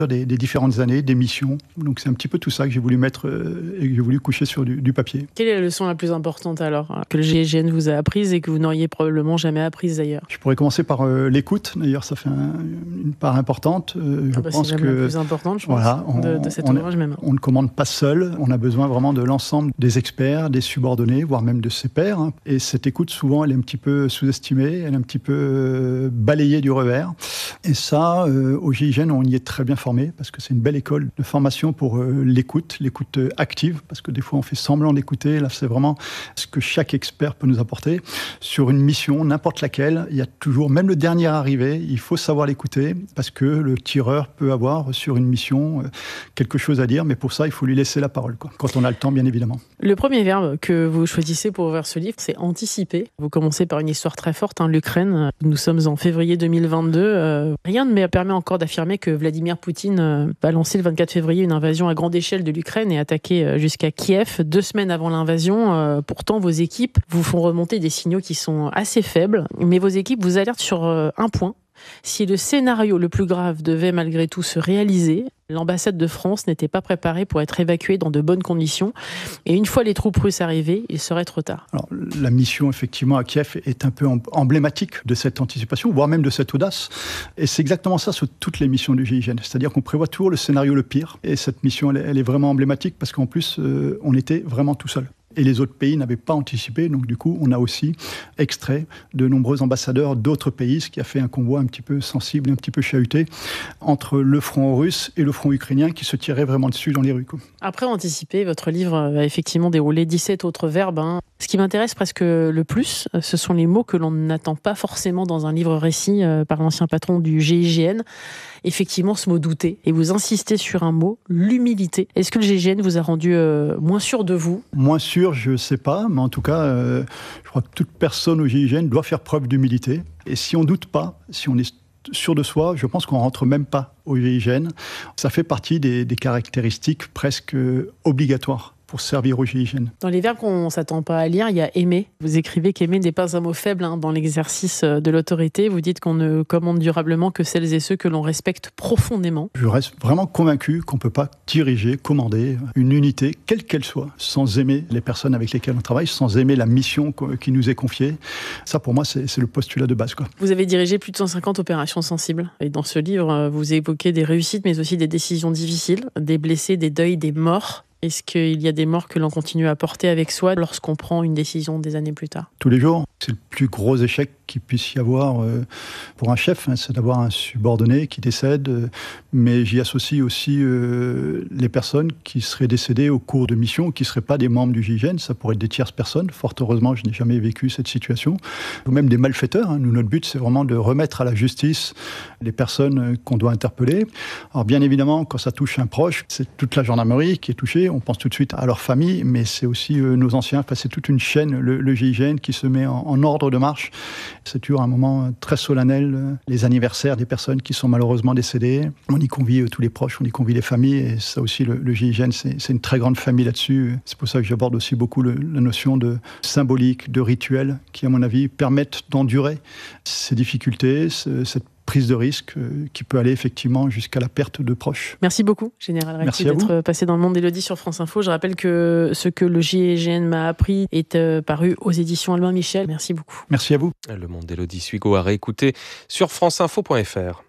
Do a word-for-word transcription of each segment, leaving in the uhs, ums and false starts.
des, des différentes années, des missions. Donc c'est un petit peu tout ça que j'ai voulu mettre euh, et que j'ai voulu coucher sur du, du papier. Quelle est la leçon la plus importante alors que le G I G N vous a apprise et que vous n'auriez probablement jamais apprise d'ailleurs? Je pourrais commencer par euh, l'écoute. D'ailleurs, ça fait un, une part importante. Euh, je ah bah pense c'est que la plus importante, je pense, voilà, on, de, de cet on, ouvrage même. On ne commande pas seul. On a besoin vraiment de l'ensemble des experts, des subordonnés, voire même de ses pairs. Hein. Et cette écoute, souvent, elle est un petit peu sous-estimée, elle est un petit peu euh, balayée du revers. Et ça, euh, au G I G N, on y est très bien formé parce que c'est une belle école de formation pour euh, l'écoute, l'écoute active, parce que des fois, on fait semblant d'écouter. Là, c'est vraiment ce que chaque expert peut nous apporter. Sur une mission, n'importe laquelle, il y a toujours, même le dernier arrivé, il faut savoir l'écouter parce que le tireur peut avoir sur une mission euh, quelque chose à dire, mais pour ça, il faut lui laisser la parole, quoi, quand on a le temps, bien évidemment. Le premier verbe que vous choisissez pour ouvrir ce livre, c'est anticiper. Vous commencez par une histoire très forte, hein, l'Ukraine. Nous sommes en février deux mille vingt-deux. Euh, rien ne me permet encore d'affirmer que Vladimir Poutine euh, va lancer le vingt-quatre février une invasion à grande échelle de l'Ukraine et attaquer euh, jusqu'à Kiev deux semaines avant l'invasion. Euh, pourtant, vos équipes vous font remonter des signaux qui sont assez faibles, mais vos équipes vous alertent sur euh, un point. Si le scénario le plus grave devait malgré tout se réaliser, l'ambassade de France n'était pas préparée pour être évacuée dans de bonnes conditions. Et une fois les troupes russes arrivées, il serait trop tard. Alors, la mission, effectivement, à Kiev est un peu emblématique de cette anticipation, voire même de cette audace. Et c'est exactement ça sur toutes les missions du G I G N. C'est-à-dire qu'on prévoit toujours le scénario le pire. Et cette mission, elle, elle est vraiment emblématique parce qu'en plus, euh, on était vraiment tout seul. Et les autres pays n'avaient pas anticipé, donc du coup, on a aussi extrait de nombreux ambassadeurs d'autres pays, ce qui a fait un convoi un petit peu sensible, un petit peu chahuté, entre le front russe et le front ukrainien qui se tiraient vraiment dessus dans les rues, quoi. Après anticiper, votre livre a effectivement déroulé dix-sept autres verbes. Hein. Ce qui m'intéresse presque le plus, ce sont les mots que l'on n'attend pas forcément dans un livre récit euh, par l'ancien patron du G I G N. Effectivement, ce mot douter. Et vous insistez sur un mot, l'humilité. Est-ce que le G I G N vous a rendu euh, moins sûr de vous? Moins sûr, je ne sais pas, mais en tout cas, euh, je crois que toute personne au G I G N doit faire preuve d'humilité. Et si on ne doute pas, si on est sûr de soi, je pense qu'on ne rentre même pas au G I G N. Ça fait partie des, des caractéristiques presque obligatoires pour servir au G I G N. Dans les verbes qu'on ne s'attend pas à lire, il y a aimer. Vous écrivez qu'aimer n'est pas un mot faible hein, dans l'exercice de l'autorité. Vous dites qu'on ne commande durablement que celles et ceux que l'on respecte profondément. Je reste vraiment convaincu qu'on ne peut pas diriger, commander une unité, quelle qu'elle soit, sans aimer les personnes avec lesquelles on travaille, sans aimer la mission qui nous est confiée. Ça, pour moi, c'est, c'est le postulat de base, quoi. Vous avez dirigé plus de cent cinquante opérations sensibles. Et dans ce livre, vous évoquez des réussites, mais aussi des décisions difficiles, des blessés, des deuils, des morts. Est-ce qu'il y a des morts que l'on continue à porter avec soi lorsqu'on prend une décision des années plus tard? Tous les jours. C'est le plus gros échec qu'il puisse y avoir euh, pour un chef, hein, c'est d'avoir un subordonné qui décède. Euh, mais j'y associe aussi euh, les personnes qui seraient décédées au cours de missions, qui ne seraient pas des membres du G I G N. Ça pourrait être des tierces personnes. Fort heureusement, je n'ai jamais vécu cette situation. Ou même des malfaiteurs. Hein. Nous, notre but, c'est vraiment de remettre à la justice les personnes qu'on doit interpeller. Alors bien évidemment, quand ça touche un proche, c'est toute la gendarmerie qui est touchée. On pense tout de suite à leur famille, mais c'est aussi euh, nos anciens. Enfin, c'est toute une chaîne, le, le G I G N, qui se met en, en ordre de marche. C'est toujours un moment très solennel, euh, les anniversaires des personnes qui sont malheureusement décédées. On y convie euh, tous les proches, on y convie les familles, et ça aussi, le, le G I G N, c'est, c'est une très grande famille là-dessus. C'est pour ça que j'aborde aussi beaucoup le, la notion de symbolique, de rituel, qui, à mon avis, permettent d'endurer ces difficultés, ce, cette prise de risque euh, qui peut aller effectivement jusqu'à la perte de proches. Merci beaucoup, Général Recti, d'être vous. passé dans le monde d'Élodie sur France Info. Je rappelle que ce que le G I G N m'a appris est euh, paru aux éditions Albin Michel. Merci beaucoup. Merci à vous. Le monde d'Élodie Suigo à réécouter sur franceinfo point f r.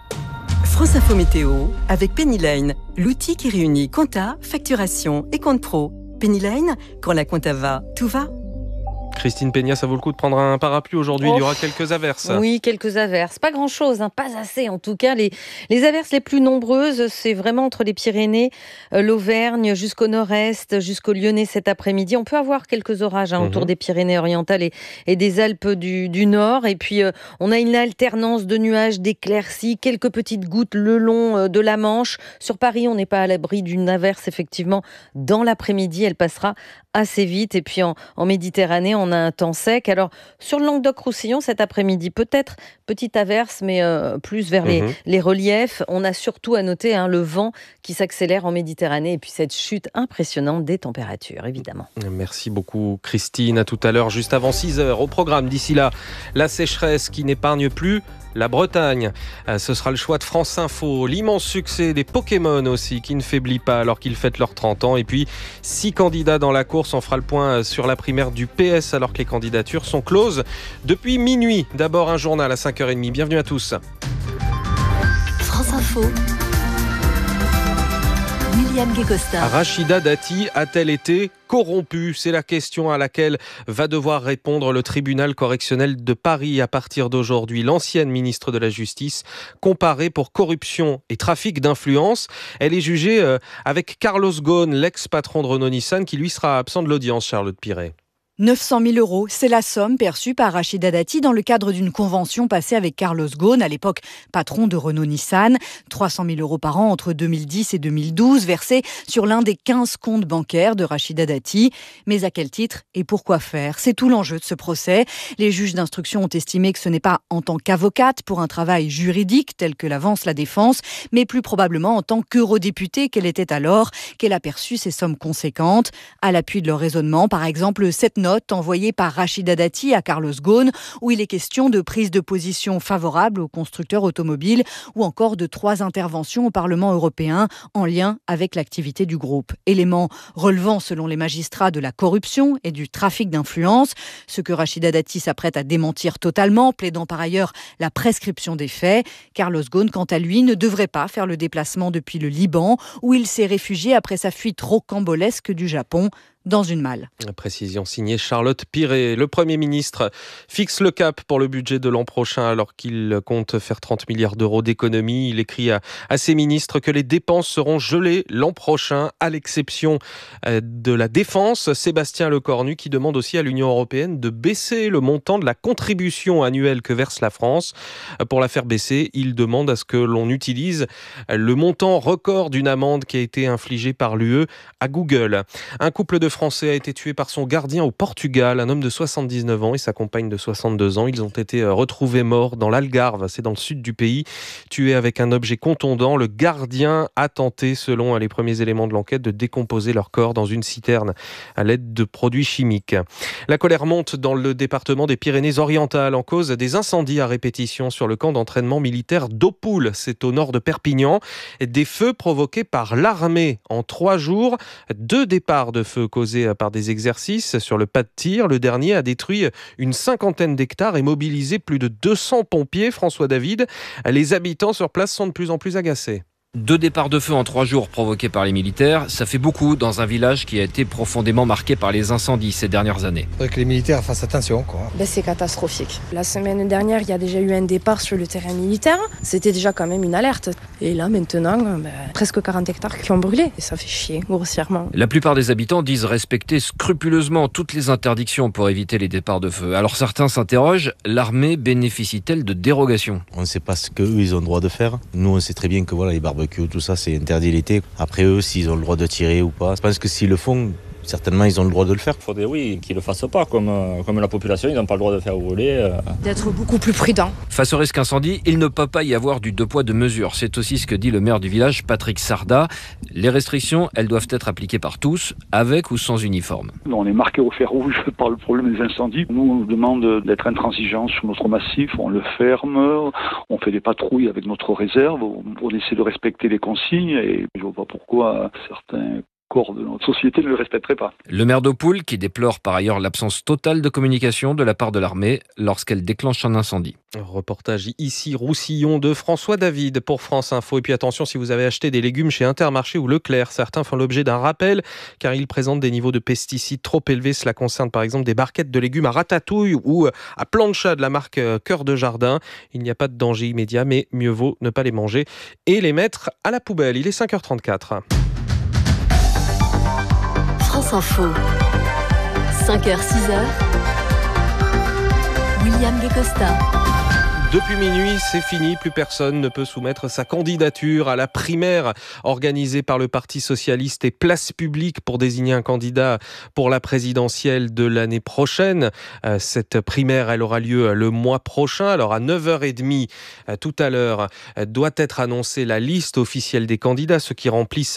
France Info Météo avec Pennyline, l'outil qui réunit compta, facturation et compte pro. Pennyline, quand la compta va, tout va. Christine Peña, ça vaut le coup de prendre un parapluie aujourd'hui, oh, il y aura quelques averses. Oui, quelques averses. Pas grand-chose, hein, pas assez en tout cas. Les, les averses les plus nombreuses, c'est vraiment entre les Pyrénées, euh, l'Auvergne, jusqu'au nord-est, jusqu'au Lyonnais cet après-midi. On peut avoir quelques orages hein, mmh. autour des Pyrénées-Orientales et, et des Alpes du, du Nord. Et puis, euh, on a une alternance de nuages, d'éclaircies, quelques petites gouttes le long euh, de la Manche. Sur Paris, on n'est pas à l'abri d'une averse, effectivement, dans l'après-midi. Elle passera assez vite. Et puis, en, en Méditerranée, on on a un temps sec. Alors, sur le Languedoc-Roussillon, cet après-midi, peut-être petite averse, mais euh, plus vers les, mmh. les reliefs. On a surtout à noter hein, le vent qui s'accélère en Méditerranée et puis cette chute impressionnante des températures, évidemment. Merci beaucoup, Christine. À tout à l'heure, juste avant six heures. Au programme, d'ici là, la sécheresse qui n'épargne plus la Bretagne. Ce sera le choix de France Info. L'immense succès des Pokémon aussi, qui ne faiblit pas alors qu'ils fêtent leurs trente ans. Et puis, six candidats dans la course. On fera le point sur la primaire du P S alors que les candidatures sont closes depuis minuit. D'abord, un journal à cinq heures trente. Bienvenue à tous. France Info. William Guécosta. Rachida Dati a-t-elle été corrompue ? C'est la question à laquelle va devoir répondre le tribunal correctionnel de Paris à partir d'aujourd'hui. L'ancienne ministre de la Justice, comparée pour corruption et trafic d'influence. Elle est jugée avec Carlos Ghosn, l'ex-patron de Renault-Nissan, qui lui sera absent de l'audience, Charlotte Piret. neuf cent mille euros, c'est la somme perçue par Rachida Dati dans le cadre d'une convention passée avec Carlos Ghosn, à l'époque patron de Renault-Nissan. trois cent mille euros par an entre deux mille dix et deux mille douze, versés sur l'un des quinze comptes bancaires de Rachida Dati. Mais à quel titre et pourquoi faire ? C'est tout l'enjeu de ce procès. Les juges d'instruction ont estimé que ce n'est pas en tant qu'avocate pour un travail juridique tel que l'avance la défense, mais plus probablement en tant qu'eurodéputée qu'elle était alors, qu'elle a perçu ces sommes conséquentes. À l'appui de leur raisonnement, par exemple, cette note envoyée par Rachida Dati à Carlos Ghosn, où il est question de prise de position favorable aux constructeurs automobiles ou encore de trois interventions au Parlement européen en lien avec l'activité du groupe. Éléments relevant, selon les magistrats, de la corruption et du trafic d'influence, ce que Rachida Dati s'apprête à démentir totalement, plaidant par ailleurs la prescription des faits. Carlos Ghosn, quant à lui, ne devrait pas faire le déplacement depuis le Liban, où il s'est réfugié après sa fuite rocambolesque du Japon. Dans une malle. Précision signée Charlotte Piret. Le Premier ministre fixe le cap pour le budget de l'an prochain alors qu'il compte faire trente milliards d'euros d'économies. Il écrit à, à ses ministres que les dépenses seront gelées l'an prochain, à l'exception de la défense. Sébastien Lecornu qui demande aussi à l'Union européenne de baisser le montant de la contribution annuelle que verse la France. Pour la faire baisser, il demande à ce que l'on utilise le montant record d'une amende qui a été infligée par l'U E à Google. Un couple de Français a été tué par son gardien au Portugal, un homme de soixante-dix-neuf ans et sa compagne de soixante-deux ans. Ils ont été retrouvés morts dans l'Algarve, c'est dans le sud du pays, tués avec un objet contondant. Le gardien a tenté, selon les premiers éléments de l'enquête, de décomposer leur corps dans une citerne à l'aide de produits chimiques. La colère monte dans le département des Pyrénées-Orientales en cause des incendies à répétition sur le camp d'entraînement militaire d'Opoul. C'est au nord de Perpignan. Des feux provoqués par l'armée en trois jours. Deux départs de feu causés par des exercices sur le pas de tir. Le dernier a détruit une cinquantaine d'hectares et mobilisé plus de deux cents pompiers. François David, les habitants sur place sont de plus en plus agacés. Deux départs de feu en trois jours provoqués par les militaires, ça fait beaucoup dans un village qui a été profondément marqué par les incendies ces dernières années. Il faudrait que les militaires fassent attention, quoi. Ben, c'est catastrophique. La semaine dernière, il y a déjà eu un départ sur le terrain militaire. C'était déjà quand même une alerte. Et là, maintenant, ben, presque quarante hectares qui ont brûlé. Et ça fait chier, grossièrement. La plupart des habitants disent respecter scrupuleusement toutes les interdictions pour éviter les départs de feu. Alors certains s'interrogent, l'armée bénéficie-t-elle de dérogations ? On ne sait pas ce qu'eux, ils ont le droit de faire. Nous, on sait très bien que voilà, les barbecues, tout ça, c'est interdit l'été. Après eux, s'ils ont le droit de tirer ou pas. Je pense que s'ils le font, certainement, ils ont le droit de le faire. Il faudrait, oui, qu'ils ne le fassent pas. Comme, euh, comme la population, ils n'ont pas le droit de faire voler. Euh... D'être beaucoup plus prudent. Face au risque incendie, il ne peut pas y avoir du deux poids, deux mesures. C'est aussi ce que dit le maire du village, Patrick Sarda. Les restrictions, elles doivent être appliquées par tous, avec ou sans uniforme. On est marqué au fer rouge par le problème des incendies. Nous, on nous demande d'être intransigeants sur notre massif. On le ferme, on fait des patrouilles avec notre réserve. On essaie de respecter les consignes et je ne vois pas pourquoi certains corps de notre société ne le respecterait pas. Le maire d'Opoul, qui déplore par ailleurs l'absence totale de communication de la part de l'armée lorsqu'elle déclenche un incendie. Reportage ici, Roussillon, de François David pour France Info. Et puis attention, si vous avez acheté des légumes chez Intermarché ou Leclerc, certains font l'objet d'un rappel car ils présentent des niveaux de pesticides trop élevés. Cela concerne par exemple des barquettes de légumes à ratatouille ou à plancha de la marque Cœur de Jardin. Il n'y a pas de danger immédiat, mais mieux vaut ne pas les manger et les mettre à la poubelle. Il est cinq heures trente-quatre. France Info, cinq heures six heures, William Guécosta. Depuis minuit, c'est fini. Plus personne ne peut soumettre sa candidature à la primaire organisée par le Parti socialiste et Place Publique pour désigner un candidat pour la présidentielle de l'année prochaine. Cette primaire, elle aura lieu le mois prochain. Alors à neuf heures trente, tout à l'heure, doit être annoncée la liste officielle des candidats, ceux qui remplissent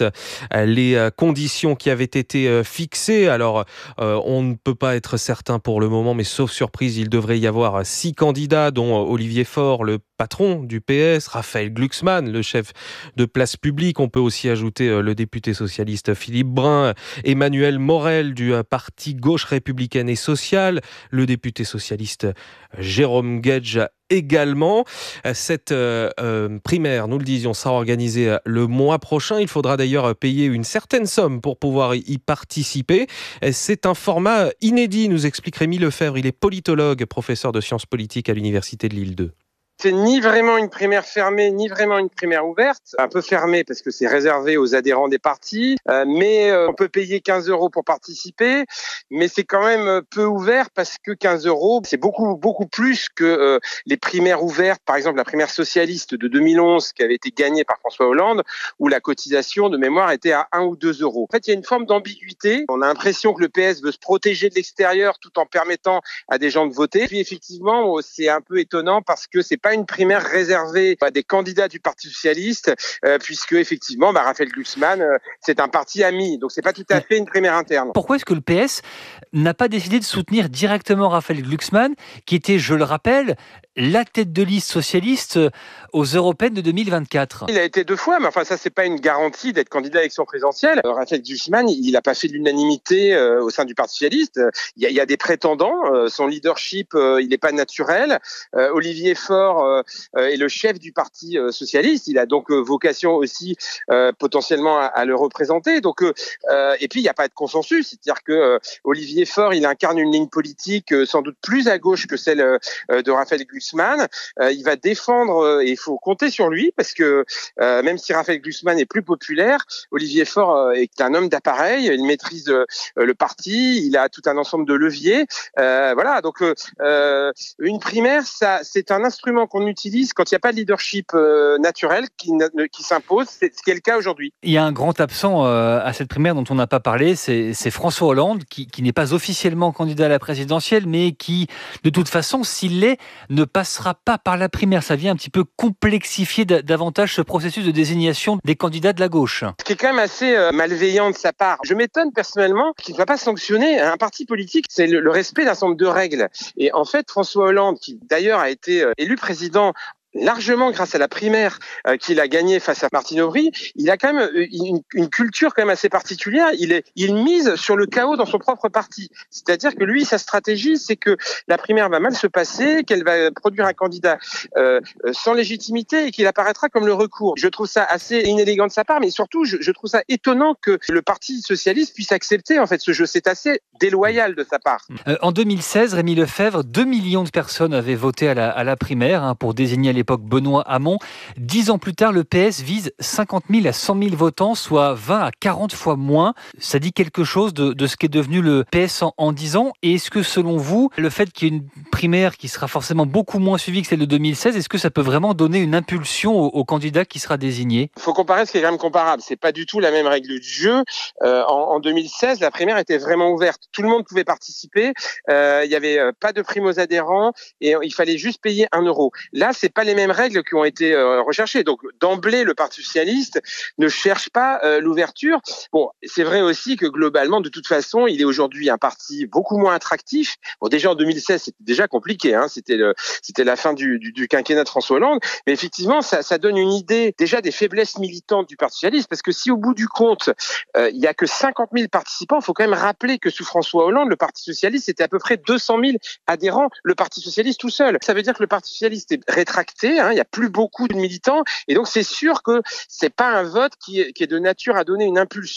les conditions qui avaient été fixées. Alors on ne peut pas être certain pour le moment, mais sauf surprise, il devrait y avoir six candidats, dont Olivier Faure, le patron du P S, Raphaël Glucksmann, le chef de Place Publique. On peut aussi ajouter le député socialiste Philippe Brun, Emmanuel Morel du parti Gauche républicaine et sociale, le député socialiste Jérôme Guedj également. Cette euh, euh, primaire, nous le disions, sera organisée le mois prochain. Il faudra d'ailleurs payer une certaine somme pour pouvoir y participer. C'est un format inédit, nous explique Rémi Lefebvre. Il est politologue, professeur de sciences politiques à l'Université de Lille deux. C'est ni vraiment une primaire fermée, ni vraiment une primaire ouverte. Un peu fermée parce que c'est réservé aux adhérents des partis, euh, mais euh, on peut payer quinze euros pour participer, mais c'est quand même peu ouvert parce que quinze euros, c'est beaucoup beaucoup plus que euh, les primaires ouvertes, par exemple la primaire socialiste de deux mille onze qui avait été gagnée par François Hollande, où la cotisation de mémoire était à un ou deux euros. En fait, il y a une forme d'ambiguïté. On a l'impression que le P S veut se protéger de l'extérieur tout en permettant à des gens de voter. Puis effectivement, c'est un peu étonnant parce que c'est pas une primaire réservée à des candidats du Parti socialiste, euh, puisque effectivement, bah, Raphaël Glucksmann, euh, c'est un parti ami, donc c'est pas tout à fait une primaire interne. Pourquoi est-ce que le P S n'a pas décidé de soutenir directement Raphaël Glucksmann, qui était, je le rappelle, la tête de liste socialiste aux européennes de deux mille vingt-quatre? Il a été deux fois, mais enfin ça c'est pas une garantie d'être candidat à l'élection présidentielle. Euh, Raphaël Glucksmann, il n'a pas fait l'unanimité euh, au sein du Parti socialiste. Il y a, il y a des prétendants. Euh, son leadership, euh, il n'est pas naturel. Euh, Olivier Faure euh, est le chef du Parti euh, socialiste. Il a donc euh, vocation aussi euh, potentiellement à, à le représenter. Donc euh, et puis il n'y a pas de consensus. C'est-à-dire que euh, Olivier Faure, il incarne une ligne politique euh, sans doute plus à gauche que celle euh, de Raphaël Glucksmann. Euh, il va défendre, euh, et il faut compter sur lui, parce que euh, même si Raphaël Glucksmann est plus populaire, Olivier Faure euh, est un homme d'appareil, il maîtrise euh, le parti, il a tout un ensemble de leviers. Euh, voilà, donc euh, une primaire, ça, c'est un instrument qu'on utilise quand il n'y a pas de leadership euh, naturel qui, qui s'impose, c'est ce qui est le cas aujourd'hui. Il y a un grand absent euh, à cette primaire dont on n'a pas parlé, c'est, c'est François Hollande, qui, qui n'est pas officiellement candidat à la présidentielle, mais qui, de toute façon, s'il l'est, ne passera pas par la primaire. Ça vient un petit peu complexifier d- davantage ce processus de désignation des candidats de la gauche. Ce qui est quand même assez euh, malveillant de sa part. Je m'étonne personnellement qu'il ne va pas sanctionner un parti politique. C'est le, le respect d'un certain nombre de règles. Et en fait, François Hollande, qui d'ailleurs a été euh, élu président largement grâce à la primaire euh, qu'il a gagnée face à Martine Aubry, il a quand même une, une culture quand même assez particulière. Il est, il mise sur le chaos dans son propre parti. C'est-à-dire que lui, sa stratégie, c'est que la primaire va mal se passer, qu'elle va produire un candidat euh, sans légitimité et qu'il apparaîtra comme le recours. Je trouve ça assez inélégant de sa part, mais surtout, je, je trouve ça étonnant que le Parti socialiste puisse accepter en fait ce jeu. C'est assez déloyal de sa part. Euh, en deux mille seize, Rémi Lefebvre, deux millions de personnes avaient voté à la, à la primaire hein, pour désigner les l'époque Benoît Hamon. Dix ans plus tard, le P S vise cinquante mille à cent mille votants, soit vingt à quarante fois moins. Ça dit quelque chose de, de ce qu'est devenu le P S en, en dix ans. Et est-ce que, selon vous, le fait qu'il y ait une primaire qui sera forcément beaucoup moins suivie que celle de deux mille seize, est-ce que ça peut vraiment donner une impulsion au, au candidat qui sera désigné? Il faut comparer ce qui est quand même comparable. C'est pas du tout la même règle du jeu. Euh, en, en deux mille seize, la primaire était vraiment ouverte. Tout le monde pouvait participer. Euh, il y avait pas de prime aux adhérents et il fallait juste payer un euro. Là, c'est pas les mêmes règles qui ont été euh, recherchées. Donc, d'emblée, le Parti socialiste ne cherche pas euh, l'ouverture. Bon, c'est vrai aussi que globalement, de toute façon, il est aujourd'hui un parti beaucoup moins attractif. Bon, déjà en deux mille seize, c'était déjà compliqué. Hein. C'était le, c'était la fin du, du, du quinquennat de François Hollande. Mais effectivement, ça, ça donne une idée déjà des faiblesses militantes du Parti socialiste, parce que si au bout du compte, euh, il y a que cinquante mille participants, il faut quand même rappeler que sous François Hollande, le Parti socialiste, c'était à peu près deux cent mille adhérents, le Parti socialiste tout seul. Ça veut dire que le Parti socialiste est rétracté. Hein, il n'y a plus beaucoup de militants et donc c'est sûr que c'est pas un vote qui est, qui est de nature à donner une impulsion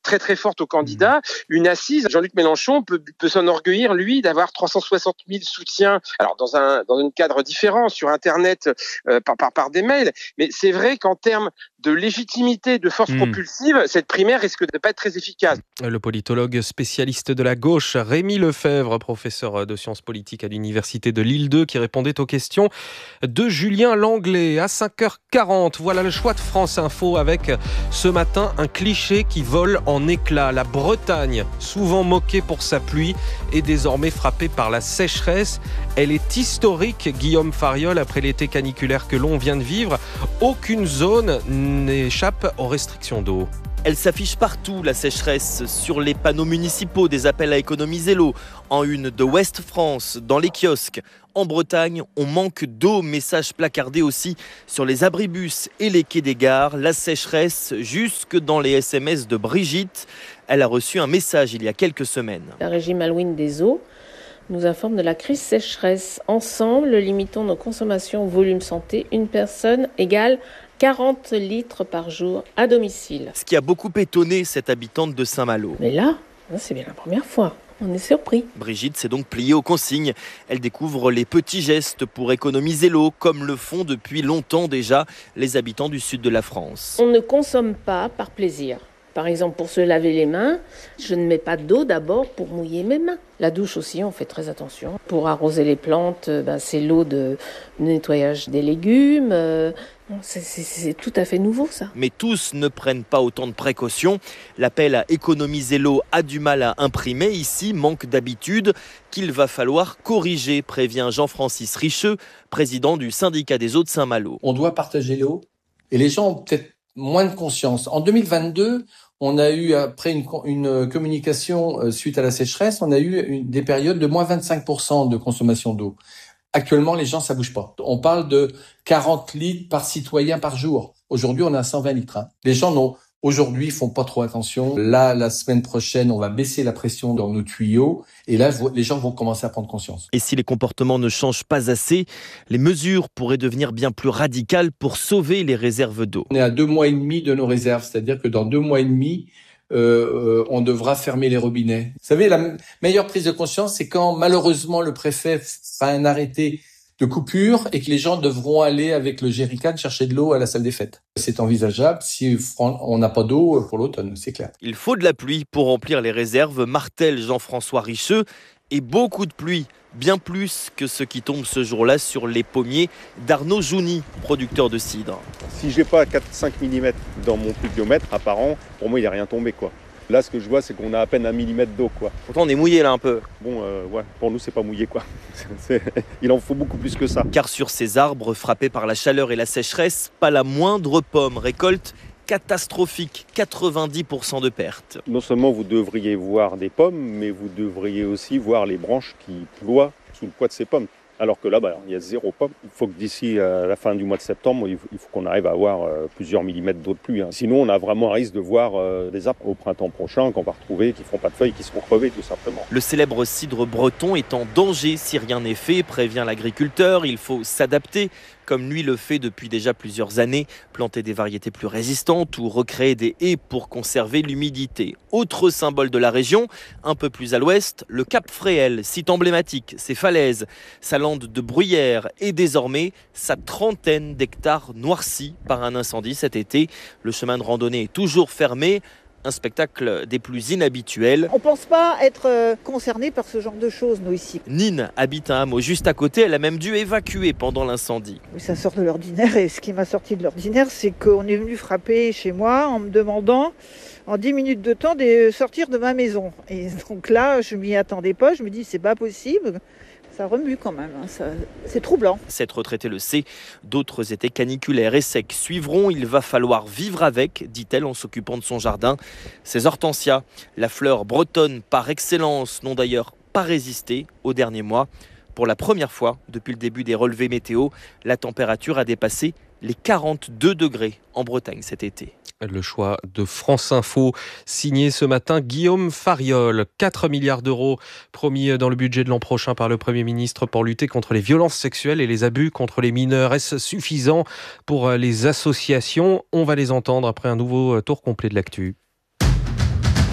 très très forte aux candidats. Une assise, Jean-Luc Mélenchon peut, peut s'enorgueillir, lui, d'avoir trois cent soixante mille soutiens, alors dans un, dans un cadre différent, sur Internet, euh, par, par, par des mails. Mais c'est vrai qu'en termes de légitimité, de force mmh. propulsive, cette primaire risque de ne pas être très efficace. Le politologue spécialiste de la gauche, Rémi Lefebvre, professeur de sciences politiques à l'université de Lille deux, qui répondait aux questions de Julien Langlais. À cinq heures quarante, voilà le choix de France Info avec ce matin un cliché qui vole en éclats. La Bretagne, souvent moquée pour sa pluie, est désormais frappée par la sécheresse. Elle est historique, Guillaume Fariol, après l'été caniculaire que l'on vient de vivre. Aucune zone n'échappe aux restrictions d'eau. Elle s'affiche partout, la sécheresse, sur les panneaux municipaux, des appels à économiser l'eau, en une de Ouest France, dans les kiosques. En Bretagne, on manque d'eau, message placardé aussi sur les abribus et les quais des gares. La sécheresse jusque dans les S M S de Brigitte. Elle a reçu un message il y a quelques semaines. La régie Malouine des eaux nous informe de la crise sécheresse. Ensemble, limitons nos consommations au volume santé. Une personne égale quarante litres par jour à domicile. Ce qui a beaucoup étonné cette habitante de Saint-Malo. Mais là, c'est bien la première fois. On est surpris. Brigitte s'est donc pliée aux consignes. Elle découvre les petits gestes pour économiser l'eau, comme le font depuis longtemps déjà les habitants du sud de la France. On ne consomme pas par plaisir. Par exemple, pour se laver les mains, je ne mets pas d'eau d'abord pour mouiller mes mains. La douche aussi, on fait très attention. Pour arroser les plantes, ben, c'est l'eau de nettoyage des légumes. C'est, c'est, c'est tout à fait nouveau, ça. Mais tous ne prennent pas autant de précautions. L'appel à économiser l'eau a du mal à imprimer. Ici, manque d'habitude qu'il va falloir corriger, prévient Jean-Francis Richeux, président du syndicat des eaux de Saint-Malo. On doit partager l'eau et les gens ont peut-être moins de conscience. En deux mille vingt-deux, on a eu, après une, une communication suite à la sécheresse, on a eu une, des périodes de moins vingt-cinq pour cent de consommation d'eau. Actuellement, les gens, ça bouge pas. On parle de quarante litres par citoyen par jour. Aujourd'hui, on a cent vingt litres. Hein. Les gens n'ont, aujourd'hui, font pas trop attention. Là, la semaine prochaine, on va baisser la pression dans nos tuyaux. Et là, les gens vont commencer à prendre conscience. Et si les comportements ne changent pas assez, les mesures pourraient devenir bien plus radicales pour sauver les réserves d'eau. On est à deux mois et demi de nos réserves. C'est-à-dire que dans deux mois et demi, Euh, euh, on devra fermer les robinets. Vous savez, la meilleure prise de conscience, c'est quand malheureusement le préfet fait un arrêté de coupure et que les gens devront aller avec le jerrycan chercher de l'eau à la salle des fêtes. C'est envisageable si on n'a pas d'eau pour l'automne, c'est clair. Il faut de la pluie pour remplir les réserves, martèle Jean-François Richeux, et beaucoup de pluie, bien plus que ce qui tombe ce jour-là sur les pommiers d'Arnaud Jouni, producteur de cidre. Si j'ai pas quatre à cinq millimètres dans mon pluviomètre apparent, pour moi il n'y a rien tombé quoi. Là ce que je vois c'est qu'on a à peine un millimètre d'eau quoi. Pourtant on est mouillé là un peu. Bon euh, ouais, pour nous c'est pas mouillé quoi. C'est... Il en faut beaucoup plus que ça. Car sur ces arbres frappés par la chaleur et la sécheresse, pas la moindre pomme récolte. Catastrophique, quatre-vingt-dix pour cent de pertes. Non seulement vous devriez voir des pommes, mais vous devriez aussi voir les branches qui ploient sous le poids de ces pommes. Alors que là, bah, il y a zéro pomme. Il faut que d'ici à la fin du mois de septembre, il faut qu'on arrive à avoir plusieurs millimètres d'eau de pluie. Hein. Sinon, on a vraiment un risque de voir des arbres au printemps prochain qu'on va retrouver, qui ne feront pas de feuilles, qui seront crevés tout simplement. Le célèbre cidre breton est en danger si rien n'est fait, prévient l'agriculteur. Il faut s'adapter, comme lui le fait depuis déjà plusieurs années, planter des variétés plus résistantes ou recréer des haies pour conserver l'humidité. Autre symbole de la région, un peu plus à l'ouest, le Cap Fréhel, site emblématique, ses falaises, sa lande de bruyère et désormais sa trentaine d'hectares noircis par un incendie cet été. Le chemin de randonnée est toujours fermé. Un spectacle des plus inhabituels. On ne pense pas être concerné par ce genre de choses, nous, ici. Nine habite un hameau juste à côté. Elle a même dû évacuer pendant l'incendie. Oui, ça sort de l'ordinaire. Et ce qui m'a sorti de l'ordinaire, c'est qu'on est venu frapper chez moi en me demandant, en dix minutes de temps, de sortir de ma maison. Et donc là, je ne m'y attendais pas. Je me dis, c'est pas possible. Ça remue quand même, hein. Ça, c'est troublant. Cette retraitée le sait, d'autres étés caniculaires et secs suivront. Il va falloir vivre avec, dit-elle en s'occupant de son jardin. Ces hortensias, la fleur bretonne par excellence, n'ont d'ailleurs pas résisté aux derniers mois. Pour la première fois depuis le début des relevés météo, la température a dépassé les quarante-deux degrés en Bretagne cet été. Le choix de France Info, signé ce matin Guillaume Fariol. quatre milliards d'euros promis dans le budget de l'an prochain par le Premier ministre pour lutter contre les violences sexuelles et les abus contre les mineurs. Est-ce suffisant pour les associations ? On va les entendre après un nouveau tour complet de l'actu.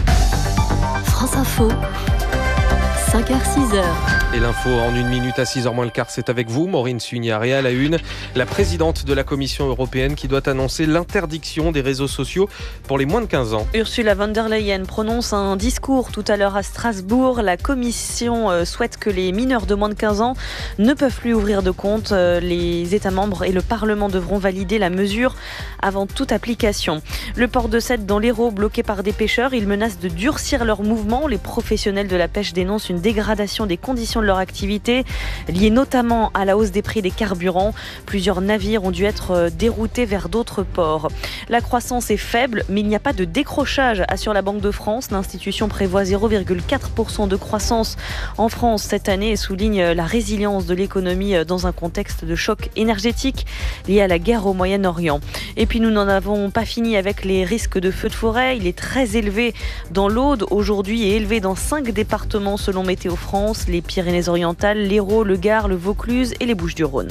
France Info, cinq heures six heures. Et l'info en une minute à six heures moins le quart, c'est avec vous, Maureen Sugnari à la une. La présidente de la Commission européenne qui doit annoncer l'interdiction des réseaux sociaux pour les moins de quinze ans. Ursula von der Leyen prononce un discours tout à l'heure à Strasbourg. La Commission souhaite que les mineurs de moins de quinze ans ne peuvent plus ouvrir de compte. Les États membres et le Parlement devront valider la mesure avant toute application. Le port de Sète dans l'Hérault, bloqué par des pêcheurs, ils menacent de durcir leurs mouvements. Les professionnels de la pêche dénoncent une dégradation des conditions de leur activité, liée notamment à la hausse des prix des carburants. Plusieurs navires ont dû être déroutés vers d'autres ports. La croissance est faible, mais il n'y a pas de décrochage, assure la Banque de France. L'institution prévoit zéro virgule quatre pour cent de croissance en France cette année et souligne la résilience de l'économie dans un contexte de choc énergétique lié à la guerre au Moyen-Orient. Et puis nous n'en avons pas fini avec les risques de feux de forêt. Il est très élevé dans l'Aude aujourd'hui et élevé dans cinq départements selon Météo France, les Pyrénées-Orientales, l'Hérault, le Gard, le Vaucluse et les Bouches-du-Rhône.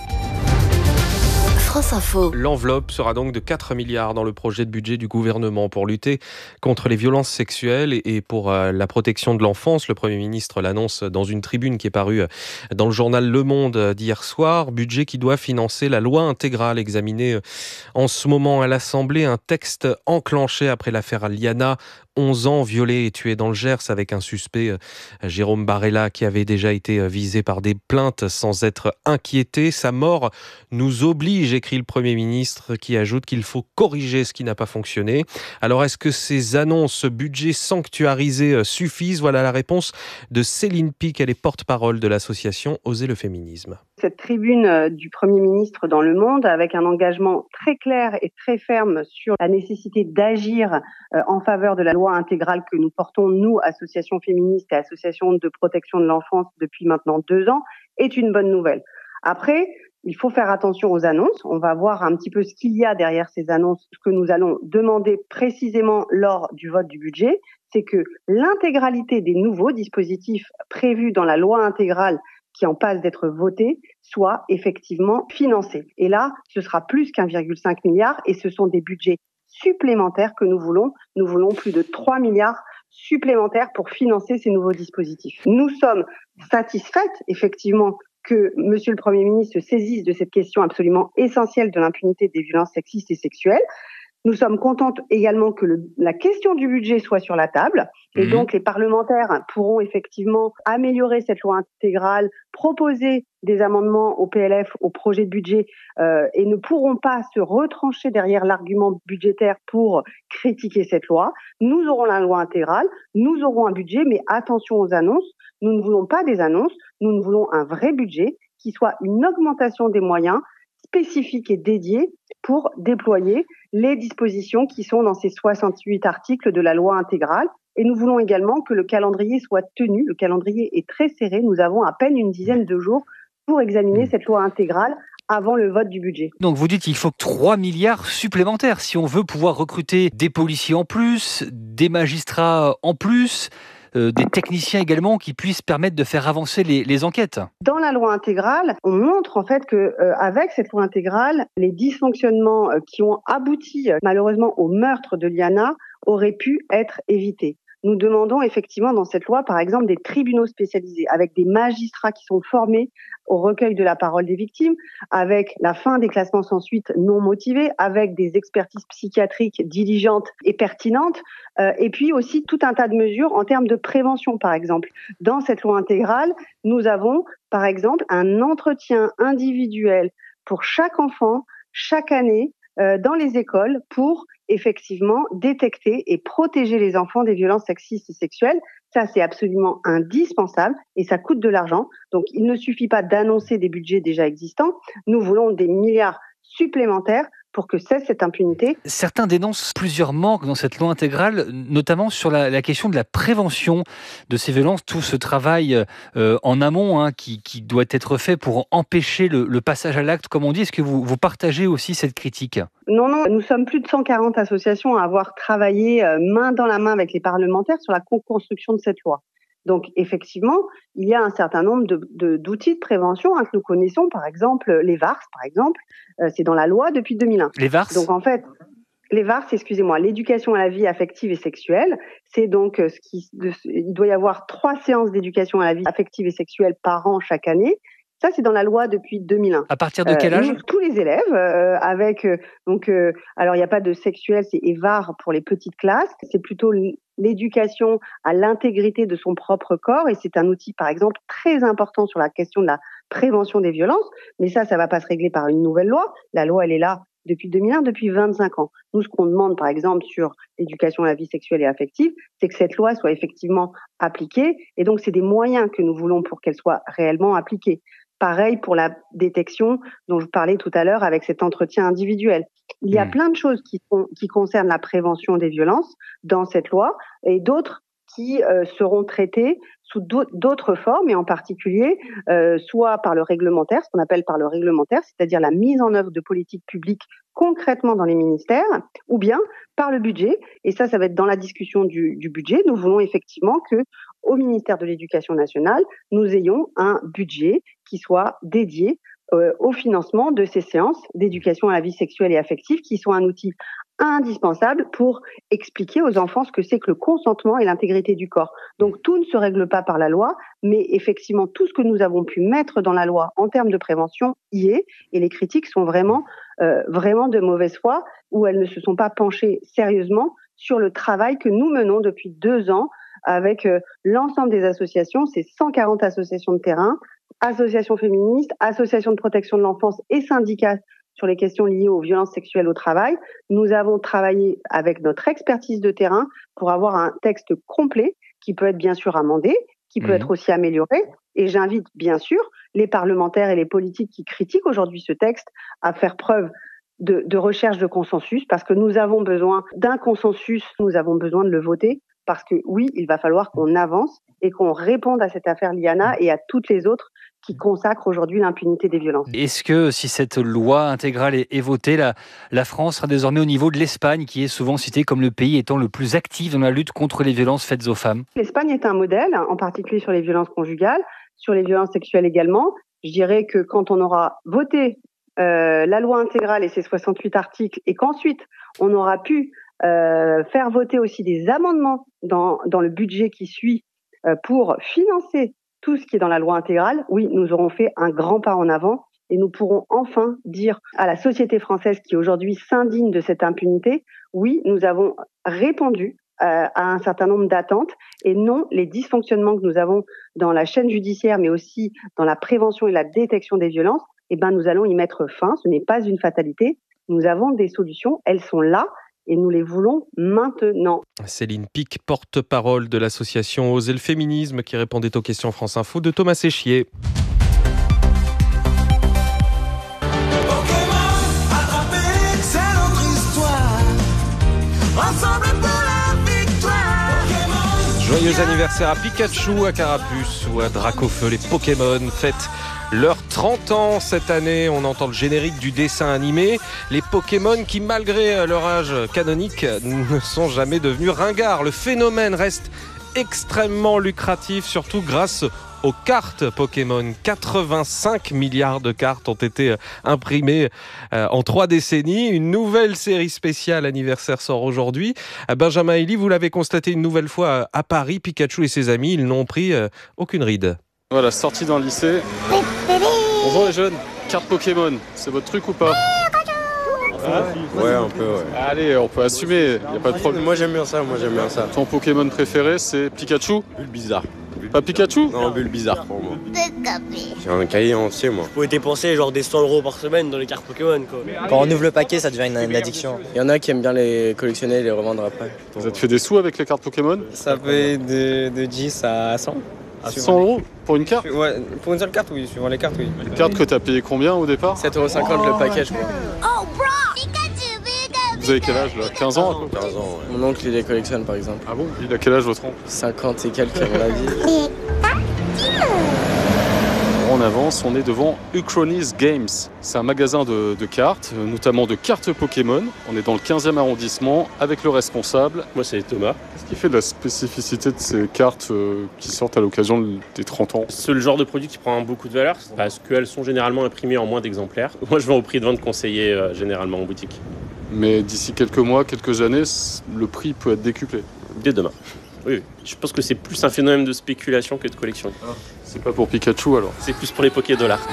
France Info. L'enveloppe sera donc de quatre milliards dans le projet de budget du gouvernement pour lutter contre les violences sexuelles et pour la protection de l'enfance. Le Premier ministre l'annonce dans une tribune qui est parue dans le journal Le Monde d'hier soir. Budget qui doit financer la loi intégrale examinée en ce moment à l'Assemblée. Un texte enclenché après l'affaire Liana. onze ans, violé et tué dans le Gers avec un suspect, Jérôme Barella, qui avait déjà été visé par des plaintes sans être inquiété. Sa mort nous oblige, écrit le Premier ministre, qui ajoute qu'il faut corriger ce qui n'a pas fonctionné. Alors, est-ce que ces annonces, ce budget sanctuarisé suffisent ? Voilà la réponse de Céline Pic, elle est porte-parole de l'association Oser le féminisme. Cette tribune du Premier ministre dans Le Monde, avec un engagement très clair et très ferme sur la nécessité d'agir en faveur de la loi intégrale que nous portons, nous, associations féministes et associations de protection de l'enfance depuis maintenant deux ans, est une bonne nouvelle. Après, il faut faire attention aux annonces. On va voir un petit peu ce qu'il y a derrière ces annonces. Ce que nous allons demander précisément lors du vote du budget, c'est que l'intégralité des nouveaux dispositifs prévus dans la loi intégrale qui en passe d'être voté, soit effectivement financé. Et là, ce sera plus qu'un virgule cinq milliard et ce sont des budgets supplémentaires que nous voulons. Nous voulons plus de trois milliards supplémentaires pour financer ces nouveaux dispositifs. Nous sommes satisfaites, effectivement, que Monsieur le Premier ministre se saisisse de cette question absolument essentielle de l'impunité des violences sexistes et sexuelles. Nous sommes contentes également que le, la question du budget soit sur la table. Et mmh. donc, les parlementaires pourront effectivement améliorer cette loi intégrale, proposer des amendements au P L F, au projet de budget, euh, et ne pourront pas se retrancher derrière l'argument budgétaire pour critiquer cette loi. Nous aurons la loi intégrale, nous aurons un budget, mais attention aux annonces. Nous ne voulons pas des annonces, nous ne voulons un vrai budget qui soit une augmentation des moyens spécifiques et dédiés pour déployer les dispositions qui sont dans ces soixante-huit articles de la loi intégrale. Et nous voulons également que le calendrier soit tenu. Le calendrier est très serré. Nous avons à peine une dizaine de jours pour examiner cette loi intégrale avant le vote du budget. Donc vous dites qu'il faut trois milliards supplémentaires si on veut pouvoir recruter des policiers en plus, des magistrats en plus, euh, des techniciens également qui puissent permettre de faire avancer les, les enquêtes. Dans la loi intégrale, on montre en fait que euh, avec cette loi intégrale, les dysfonctionnements euh, qui ont abouti euh, malheureusement au meurtre de Liana auraient pu être évités. Nous demandons effectivement dans cette loi, par exemple, des tribunaux spécialisés avec des magistrats qui sont formés au recueil de la parole des victimes, avec la fin des classements sans suite non motivés, avec des expertises psychiatriques diligentes et pertinentes, euh, et puis aussi tout un tas de mesures en termes de prévention, par exemple. Dans cette loi intégrale, nous avons, par exemple, un entretien individuel pour chaque enfant, chaque année, euh, dans les écoles, pour effectivement détecter et protéger les enfants des violences sexistes et sexuelles. Ça, c'est absolument indispensable et ça coûte de l'argent. Donc, il ne suffit pas d'annoncer des budgets déjà existants. Nous voulons des milliards supplémentaires pour que cesse cette impunité. Certains dénoncent plusieurs manques dans cette loi intégrale, notamment sur la, la question de la prévention de ces violences, tout ce travail euh, en amont hein, qui, qui doit être fait pour empêcher le, le passage à l'acte, comme on dit. Est-ce que vous, vous partagez aussi cette critique ? Non, non, nous sommes plus de cent quarante associations à avoir travaillé euh, main dans la main avec les parlementaires sur la co-construction de cette loi. Donc, effectivement, il y a un certain nombre de, de, d'outils de prévention hein, que nous connaissons, par exemple les V A R S, par exemple, euh, c'est dans la loi depuis deux mille un. Les V A R S ? Donc, en fait, Les V A R, c'est, excusez-moi, l'éducation à la vie affective et sexuelle. C'est donc ce qui, de, il doit y avoir trois séances d'éducation à la vie affective et sexuelle par an chaque année. Ça, c'est dans la loi depuis deux mille un. À partir de quel âge ? euh, nous, tous les élèves, euh, avec euh, donc, euh, alors il n'y a pas de sexuel, c'est E V A R pour les petites classes. C'est plutôt l'éducation à l'intégrité de son propre corps, et c'est un outil, par exemple, très important sur la question de la prévention des violences. Mais ça, ça va pas se régler par une nouvelle loi. La loi, elle est là depuis deux mille un, depuis vingt-cinq ans. Nous, ce qu'on demande, par exemple, sur l'éducation à la vie sexuelle et affective, c'est que cette loi soit effectivement appliquée. Et donc, c'est des moyens que nous voulons pour qu'elle soit réellement appliquée. Pareil pour la détection dont je parlais tout à l'heure avec cet entretien individuel. Il y a mmh. plein de choses qui, sont, qui concernent la prévention des violences dans cette loi et d'autres qui euh, seront traitées sous d'autres formes, et en particulier euh, soit par le réglementaire, ce qu'on appelle par le réglementaire, c'est-à-dire la mise en œuvre de politiques publiques concrètement dans les ministères, ou bien par le budget. Et ça, ça va être dans la discussion du, du budget. Nous voulons effectivement que, au ministère de l'Éducation nationale, nous ayons un budget qui soit dédié euh, au financement de ces séances d'éducation à la vie sexuelle et affective, qui sont un outil indispensable pour expliquer aux enfants ce que c'est que le consentement et l'intégrité du corps. Donc tout ne se règle pas par la loi, mais effectivement tout ce que nous avons pu mettre dans la loi en termes de prévention y est, et les critiques sont vraiment, euh, vraiment de mauvaise foi, où elles ne se sont pas penchées sérieusement sur le travail que nous menons depuis deux ans avec euh, l'ensemble des associations, c'est cent quarante associations de terrain, associations féministes, associations de protection de l'enfance et syndicats sur les questions liées aux violences sexuelles au travail. Nous avons travaillé avec notre expertise de terrain pour avoir un texte complet qui peut être bien sûr amendé, qui peut mmh. être aussi amélioré. Et j'invite bien sûr les parlementaires et les politiques qui critiquent aujourd'hui ce texte à faire preuve de, de recherche de consensus, parce que nous avons besoin d'un consensus, nous avons besoin de le voter, parce que oui, il va falloir qu'on avance et qu'on réponde à cette affaire Liana et à toutes les autres qui consacrent aujourd'hui l'impunité des violences. Est-ce que si cette loi intégrale est, est votée, la, la France sera désormais au niveau de l'Espagne, qui est souvent citée comme le pays étant le plus actif dans la lutte contre les violences faites aux femmes ? L'Espagne est un modèle, en particulier sur les violences conjugales, sur les violences sexuelles également. Je dirais que quand on aura voté euh, la loi intégrale et ses soixante-huit articles, et qu'ensuite on aura pu euh, faire voter aussi des amendements dans, dans le budget qui suit euh, pour financer tout ce qui est dans la loi intégrale, oui, nous aurons fait un grand pas en avant et nous pourrons enfin dire à la société française qui aujourd'hui s'indigne de cette impunité, oui, nous avons répondu euh, à un certain nombre d'attentes et non les dysfonctionnements que nous avons dans la chaîne judiciaire, mais aussi dans la prévention et la détection des violences, eh ben, nous allons y mettre fin. Ce n'est pas une fatalité. Nous avons des solutions, elles sont là. Et nous les voulons maintenant. Céline Pic, porte-parole de l'association Oser le féminisme, qui répondait aux questions France Info de Thomas Séchier. Joyeux anniversaire à Pikachu, à Carapuce ou à Dracofeu, les Pokémon fêtent leurs trente ans cette année. On entend le générique du dessin animé. Les Pokémon qui, malgré leur âge canonique, ne sont jamais devenus ringards. Le phénomène reste extrêmement lucratif, surtout grâce aux cartes Pokémon. quatre-vingt-cinq milliards de cartes ont été imprimées en trois décennies. Une nouvelle série spéciale anniversaire sort aujourd'hui. Benjamin Elie, vous l'avez constaté une nouvelle fois à Paris, Pikachu et ses amis, ils n'ont pris aucune ride. Voilà, sortie d'un lycée. Bonjour les jeunes, carte Pokémon, c'est votre truc ou pas ? Ah, ouais, un peu, ouais. Allez, on peut assumer, y a pas de problème. Moi j'aime bien ça, moi j'aime bien ça. Ton Pokémon préféré, c'est Pikachu ? Bulbizarre. Pas Pikachu ? Non, Bulbizarre pour moi. J'ai un cahier entier, moi. Vous pouvez dépenser genre des cent euros par semaine dans les cartes Pokémon, quoi. Quand on ouvre le paquet, ça devient une, une addiction. Il y en a qui aiment bien les collectionner et les revendre après. Vous avez fait des sous avec les cartes Pokémon ? Ça fait de, de dix à cent. À cent euros pour une carte ? Ouais, pour une seule carte, oui, suivant les cartes, oui. Une carte que t'as payé combien au départ ? sept euros cinquante le paquet, je crois. Oh, bro ! Vous avez quel âge là ? quinze ans à peu près ? quinze ans, ouais. Mon oncle, il les collectionne par exemple. Ah bon ? Il a quel âge votre oncle ? cinquante et quelques à mon avis. En avance, on est devant Uchronis Games. C'est un magasin de, de cartes, notamment de cartes Pokémon. On est dans le quinzième arrondissement avec le responsable. Moi, c'est Thomas. Qu'est-ce qui fait de la spécificité de ces cartes euh, qui sortent à l'occasion des trente ans ? C'est le genre de produit qui prend beaucoup de valeur parce qu'elles sont généralement imprimées en moins d'exemplaires. Moi, je vends au prix de vente conseillé euh, généralement en boutique. Mais d'ici quelques mois, quelques années, le prix peut être décuplé. Dès demain. Oui, oui. Je pense que c'est plus un phénomène de spéculation que de collection. Ah, c'est pas pour Pikachu alors? C'est plus pour les Poké-dollars.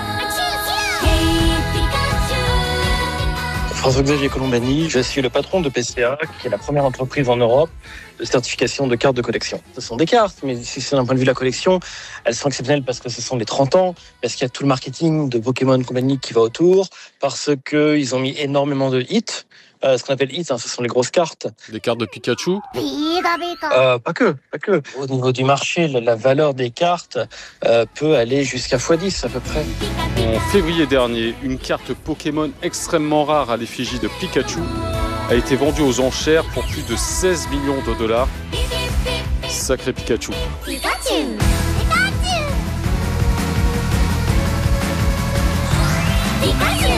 François-Xavier Colombani, je suis le patron de P C A, qui est la première entreprise en Europe de certification de cartes de collection. Ce sont des cartes, mais si c'est d'un point de vue de la collection, elles sont exceptionnelles parce que ce sont les trente ans, parce qu'il y a tout le marketing de Pokémon Company qui va autour, parce qu'ils ont mis énormément de hits. Euh, ce qu'on appelle hits, hein, ce sont les grosses cartes. Des cartes de Pikachu? euh, Pas que, pas que. Au niveau du marché, la, la valeur des cartes euh, peut aller jusqu'à fois dix à peu près. En février dernier, une carte Pokémon extrêmement rare à l'effigie de Pikachu a été vendue aux enchères pour plus de seize millions de dollars. Sacré Pikachu. Pikachu. Pikachu.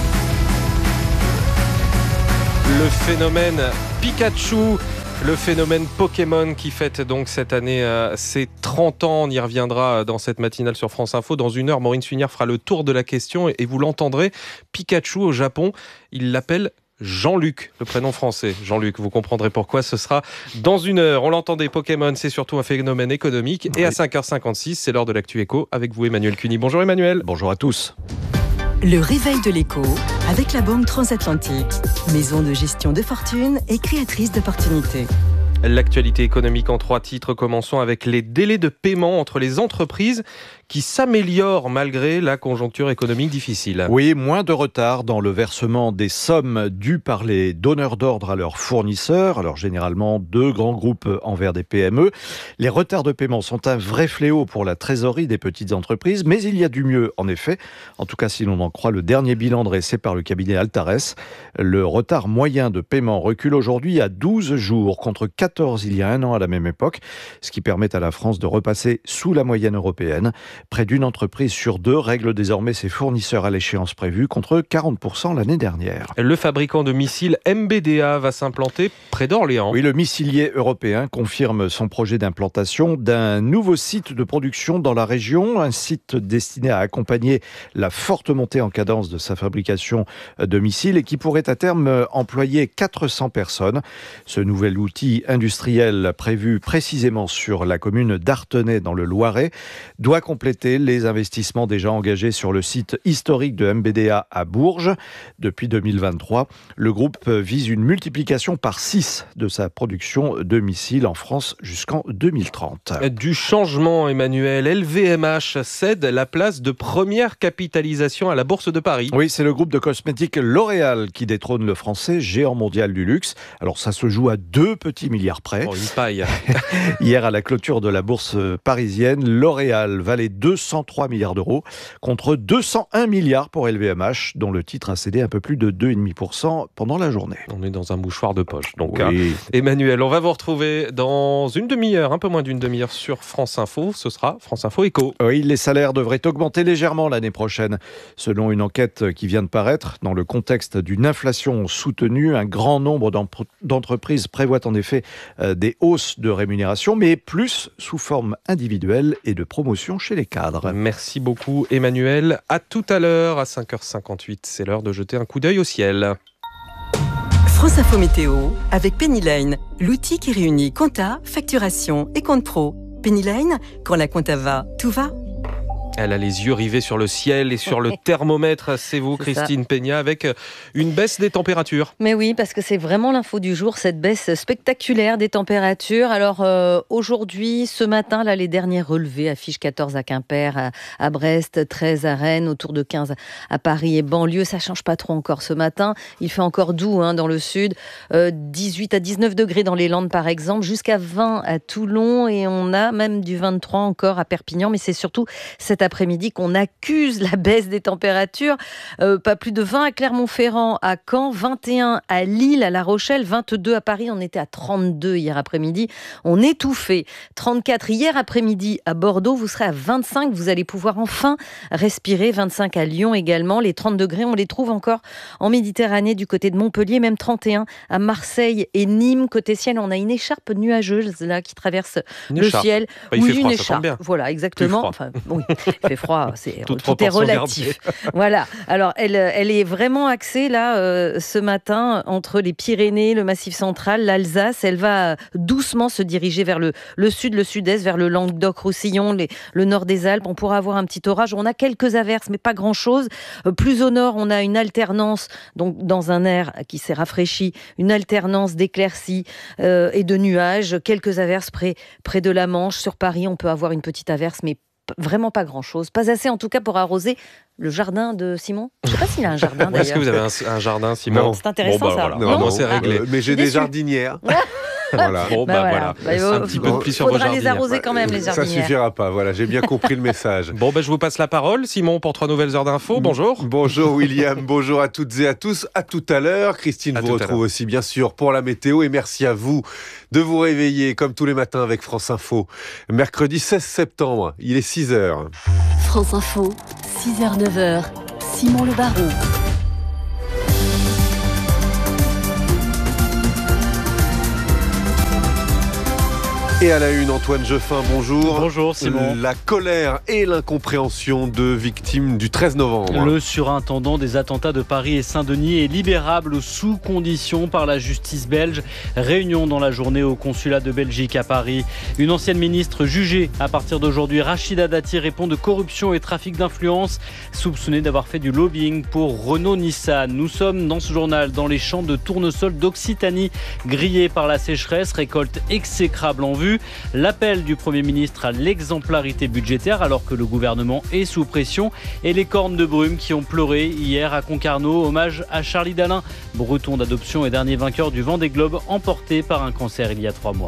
Le phénomène Pikachu, le phénomène Pokémon qui fête donc cette année euh, ses trente ans. On y reviendra dans cette matinale sur France Info. Dans une heure, Maureen Suinière fera le tour de la question et, et vous l'entendrez. Pikachu au Japon, il l'appelle Jean-Luc, le prénom français. Jean-Luc, vous comprendrez pourquoi, ce sera dans une heure. On l'entendait, Pokémon, c'est surtout un phénomène économique. Et à cinq heures cinquante-six, c'est l'heure de l'Actu Éco avec vous, Emmanuel Cuny. Bonjour Emmanuel. Bonjour à tous. Le réveil de l'écho avec la Banque Transatlantique, maison de gestion de fortune et créatrice d'opportunités. L'actualité économique en trois titres. Commençons avec les délais de paiement entre les entreprises qui s'améliorent malgré la conjoncture économique difficile. Oui, moins de retard dans le versement des sommes dues par les donneurs d'ordre à leurs fournisseurs, alors généralement deux grands groupes envers des P M E. Les retards de paiement sont un vrai fléau pour la trésorerie des petites entreprises, mais il y a du mieux en effet, en tout cas si l'on en croit le dernier bilan dressé par le cabinet Altares. Le retard moyen de paiement recule aujourd'hui à douze jours contre quatorze il y a un an à la même époque, ce qui permet à la France de repasser sous la moyenne européenne. Près d'une entreprise sur deux règle désormais ses fournisseurs à l'échéance prévue contre quarante pour cent l'année dernière. Le fabricant de missiles M B D A va s'implanter près d'Orléans. Oui, le missilier européen confirme son projet d'implantation d'un nouveau site de production dans la région, un site destiné à accompagner la forte montée en cadence de sa fabrication de missiles et qui pourrait à terme employer quatre cents personnes. Ce nouvel outil industriel prévu précisément sur la commune d'Artenay dans le Loiret doit compléter les investissements déjà engagés sur le site historique de M B D A à Bourges. Depuis deux mille vingt-trois, le groupe vise une multiplication par six de sa production de missiles en France jusqu'en deux mille trente. Du changement, Emmanuel. L V M H cède la place de première capitalisation à la Bourse de Paris. Oui, c'est le groupe de cosmétiques L'Oréal qui détrône le français, géant mondial du luxe. Alors ça se joue à deux petits milliards près. Oh, une paille. Hier, à la clôture de la bourse parisienne, L'Oréal valait deux cent trois milliards d'euros contre deux cent un milliards pour L V M H, dont le titre a cédé un peu plus de deux virgule cinq pour cent pendant la journée. On est dans un mouchoir de poche. Donc, oui. hein. Emmanuel, on va vous retrouver dans une demi-heure, un peu moins d'une demi-heure sur France Info. Ce sera France Info Éco. Oui, les salaires devraient augmenter légèrement l'année prochaine. Selon une enquête qui vient de paraître, dans le contexte d'une inflation soutenue, un grand nombre d'entreprises prévoient en effet des hausses de rémunération, mais plus sous forme individuelle et de promotion chez les cadres. Merci beaucoup Emmanuel. À tout à l'heure à cinq heures cinquante-huit. C'est l'heure de jeter un coup d'œil au ciel. France Info Météo avec Penny Lane, l'outil qui réunit compta, facturation et compte pro. Penny Lane, quand la compta va, tout va. Elle a les yeux rivés sur le ciel et sur le thermomètre. C'est vous, c'est Christine ça. Peña, avec une baisse des températures. Mais oui, parce que c'est vraiment l'info du jour, cette baisse spectaculaire des températures. Alors euh, aujourd'hui, ce matin, là, les derniers relevés affichent quatorze à Quimper, à, à Brest, treize à Rennes, autour de quinze à Paris et banlieue. Ça change pas trop encore ce matin. Il fait encore doux hein, dans le sud. Euh, dix-huit à dix-neuf degrés dans les Landes, par exemple, jusqu'à vingt à Toulon. Et on a même du vingt-trois encore à Perpignan. Mais c'est surtout cette après-midi qu'on accuse la baisse des températures. Euh, pas plus de vingt à Clermont-Ferrand, à Caen, vingt et un à Lille, à La Rochelle, vingt-deux à Paris. On était à trente-deux hier après-midi. On étouffait. trente-quatre hier après-midi à Bordeaux. Vous serez à vingt-cinq. Vous allez pouvoir enfin respirer. vingt-cinq à Lyon également. Les trente degrés, on les trouve encore en Méditerranée du côté de Montpellier, même trente et un à Marseille et Nîmes. Côté ciel, on a une écharpe nuageuse là qui traverse une le écharpe. ciel. Bah, il oui, fait froid, une ça écharpe. tombe bien. Voilà, exactement. Enfin, oui. Il fait froid, c'est, Toute tout est proportion relatif. Voilà. Alors, elle, elle est vraiment axée là euh, ce matin entre les Pyrénées, le Massif central, l'Alsace. Elle va doucement se diriger vers le, le sud, le sud-est, vers le Languedoc-Roussillon, les, le nord des Alpes. On pourra avoir un petit orage. On a quelques averses, mais pas grand-chose. Euh, plus au nord, on a une alternance, donc dans un air qui s'est rafraîchi, une alternance d'éclaircies euh, et de nuages. Quelques averses près, près de la Manche. Sur Paris, on peut avoir une petite averse, mais vraiment pas grand-chose. Pas assez en tout cas pour arroser le jardin de Simon. Je ne sais pas s'il a un jardin d'ailleurs. Est-ce que vous avez un, un jardin, Simon? Non. C'est intéressant, bon, bah, ça. Voilà. Non, non, c'est réglé. Euh, mais j'ai des jardinières. Voilà. Bon, bah, bah voilà. Bah, un petit peu de pluie sur vos faudra les jardinières. arroser quand même, les jardinières. Ça suffira pas, voilà, j'ai bien compris le message. Bon, ben, je vous passe la parole, Simon, pour trois nouvelles heures d'infos. Bonjour. Bonjour William, bonjour à toutes et à tous. À tout à l'heure. Christine à vous retrouve aussi, bien sûr, pour la météo. Et merci à vous de vous réveiller, comme tous les matins, avec France Info. Mercredi seize septembre, il est six heures. France Info, six heures neuf heures. Simon Le Baron. Et à la une, Antoine Jeuffin, bonjour. Bonjour Simon. La colère et l'incompréhension de victimes du treize novembre. Le surintendant des attentats de Paris et Saint-Denis est libérable sous condition par la justice belge. Réunion dans la journée au consulat de Belgique à Paris. Une ancienne ministre jugée à partir d'aujourd'hui. Rachida Dati répond de corruption et trafic d'influence, soupçonnée d'avoir fait du lobbying pour Renault-Nissan. Nous sommes dans ce journal dans les champs de tournesol d'Occitanie, grillés par la sécheresse, récolte exécrable en vue. L'appel du Premier ministre à l'exemplarité budgétaire alors que le gouvernement est sous pression et les cornes de brume qui ont pleuré hier à Concarneau. Hommage à Charlie Dalin, breton d'adoption et dernier vainqueur du Vendée Globe, emporté par un cancer il y a trois mois.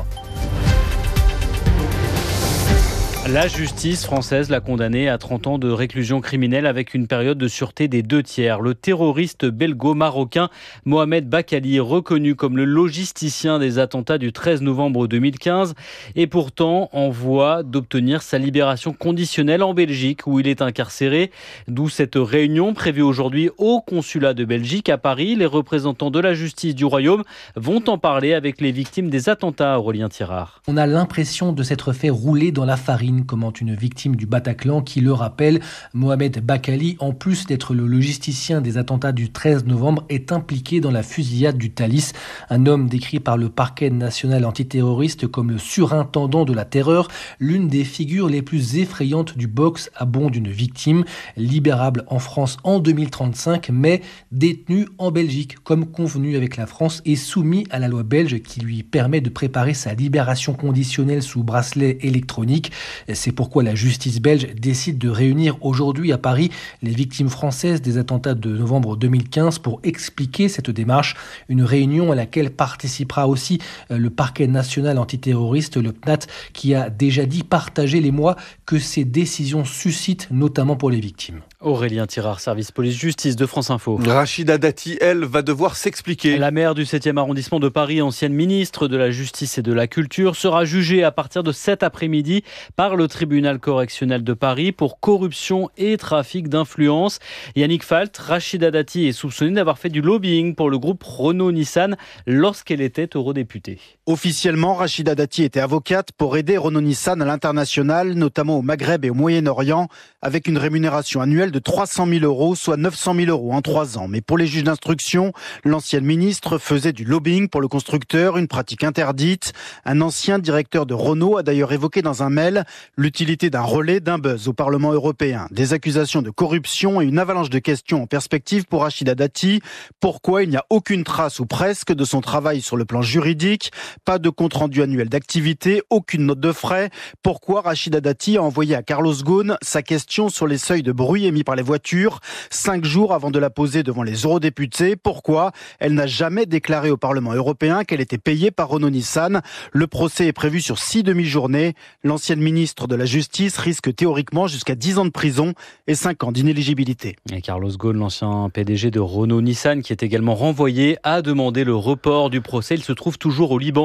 La justice française l'a condamné à trente ans de réclusion criminelle avec une période de sûreté des deux tiers. Le terroriste belgo-marocain Mohamed Bakali, reconnu comme le logisticien des attentats du treize novembre deux mille quinze, est pourtant en voie d'obtenir sa libération conditionnelle en Belgique où il est incarcéré. D'où cette réunion prévue aujourd'hui au consulat de Belgique à Paris. Les représentants de la justice du royaume vont en parler avec les victimes des attentats. Aurélien Tirard. On a l'impression de s'être fait rouler dans la farine, commente une victime du Bataclan qui le rappelle. Mohamed Bakali, en plus d'être le logisticien des attentats du treize novembre, est impliqué dans la fusillade du Thalys. Un homme décrit par le parquet national antiterroriste comme le surintendant de la terreur, l'une des figures les plus effrayantes du box à bon d'une victime. Libérable en France en deux mille trente-cinq, mais détenu en Belgique, comme convenu avec la France et soumis à la loi belge qui lui permet de préparer sa libération conditionnelle sous bracelet électronique. C'est pourquoi la justice belge décide de réunir aujourd'hui à Paris les victimes françaises des attentats de novembre deux mille quinze pour expliquer cette démarche. Une réunion à laquelle participera aussi le parquet national antiterroriste, le P N A T, qui a déjà dit partager les mois que ces décisions suscitent, notamment pour les victimes. Aurélien Tirard, service police-justice de France Info. Rachida Dati, elle, va devoir s'expliquer. La maire du septième arrondissement de Paris, ancienne ministre de la Justice et de la Culture, sera jugée à partir de cet après-midi par le tribunal correctionnel de Paris pour corruption et trafic d'influence. Yannick Falt, Rachida Dati est soupçonnée d'avoir fait du lobbying pour le groupe Renault-Nissan lorsqu'elle était eurodéputée. Officiellement, Rachida Dati était avocate pour aider Renault-Nissan à l'international, notamment au Maghreb et au Moyen-Orient, avec une rémunération annuelle de trois cent mille euros, soit neuf cent mille euros en trois ans. Mais pour les juges d'instruction, l'ancienne ministre faisait du lobbying pour le constructeur, une pratique interdite. Un ancien directeur de Renault a d'ailleurs évoqué dans un mail l'utilité d'un relais, d'un buzz au Parlement européen. Des accusations de corruption et une avalanche de questions en perspective pour Rachida Dati. Pourquoi il n'y a aucune trace ou presque de son travail sur le plan juridique? Pas de compte-rendu annuel d'activité, aucune note de frais. Pourquoi Rachida Dati a envoyé à Carlos Ghosn sa question sur les seuils de bruit émis par les voitures, cinq jours avant de la poser devant les eurodéputés? Pourquoi elle n'a jamais déclaré au Parlement européen qu'elle était payée par Renault-Nissan? Le procès est prévu sur six demi-journées. L'ancienne ministre de la Justice risque théoriquement jusqu'à dix ans de prison et cinq ans d'inéligibilité. Et Carlos Ghosn, l'ancien P D G de Renault-Nissan, qui est également renvoyé, a demandé le report du procès. Il se trouve toujours au Liban.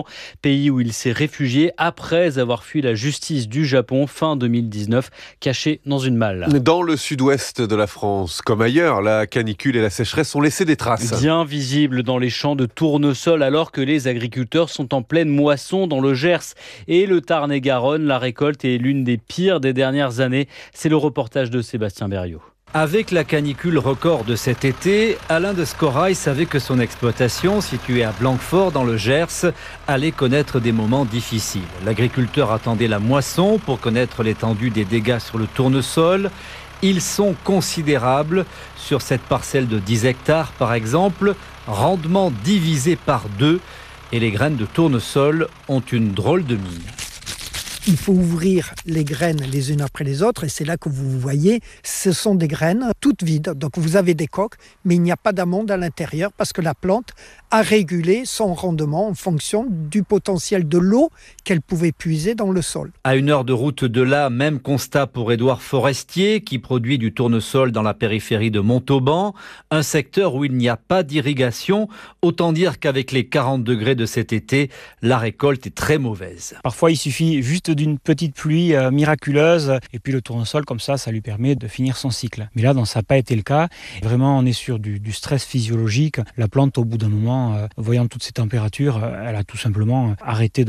Soudan, pays où il s'est réfugié après avoir fui la justice du Japon fin deux mille dix-neuf, caché dans une malle. Dans le sud-ouest de la France, comme ailleurs, la canicule et la sécheresse ont laissé des traces. Bien visibles dans les champs de tournesol alors que les agriculteurs sont en pleine moisson dans le Gers et le Tarn-et-Garonne. La récolte est l'une des pires des dernières années. C'est le reportage de Sébastien Berriot. Avec la canicule record de cet été, Alain de Scorail savait que son exploitation, située à Blanquefort dans le Gers, allait connaître des moments difficiles. L'agriculteur attendait la moisson pour connaître l'étendue des dégâts sur le tournesol. Ils sont considérables. Sur cette parcelle de dix hectares, par exemple, rendement divisé par deux. Et les graines de tournesol ont une drôle de mine. Il faut ouvrir les graines les unes après les autres et c'est là que vous voyez, ce sont des graines toutes vides. Donc vous avez des coques, mais il n'y a pas d'amandes à l'intérieur parce que la plante a régulé son rendement en fonction du potentiel de l'eau qu'elle pouvait puiser dans le sol. À une heure de route de là, même constat pour Édouard Forestier qui produit du tournesol dans la périphérie de Montauban, un secteur où il n'y a pas d'irrigation. Autant dire qu'avec les quarante degrés de cet été, la récolte est très mauvaise. Parfois il suffit juste d'une petite pluie euh, miraculeuse et puis le tournesol comme ça, ça lui permet de finir son cycle. Mais là, ça n'a pas été le cas. Vraiment, on est sur du, du stress physiologique. La plante, au bout d'un moment, euh, voyant toutes ces températures, euh, elle a tout simplement arrêté de